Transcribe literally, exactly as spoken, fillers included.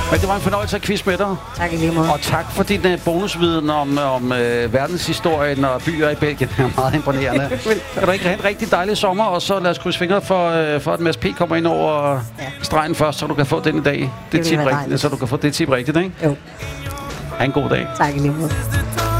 Men det var en fornøjelse at quiz med dig. Tak i lige måde. Og tak for din uh, bonusviden om, om uh, verdenshistorien og byer i Belgien. Det er meget imponerende. Kan du ikke have en rigtig dejlig sommer, og så lad os krydse fingre for, uh, for at Mads P. kommer ind over ja. stregen først, så du kan få den i dag. Det, det tip rigtigt, så du kan få det tip rigtigt, ikke? Jo. Ha' en god dag. Tak i lige måde.